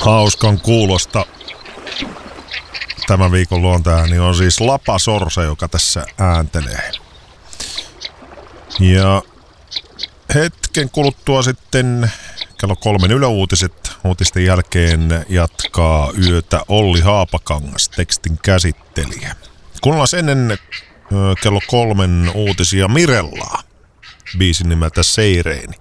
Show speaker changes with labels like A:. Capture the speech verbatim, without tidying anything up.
A: Hauskan kuulosta. Tämän viikon luontaääni on siis Lapa Sorsa, joka tässä ääntelee. Ja hetken kuluttua sitten kello kolmen yläuutiset. Uutisten jälkeen jatkaa yötä Olli Haapakangas, tekstin käsittelijä. Kuunnellaan ennen kello kolmen uutisia Mirellaa, biisin nimeltä Seireeni.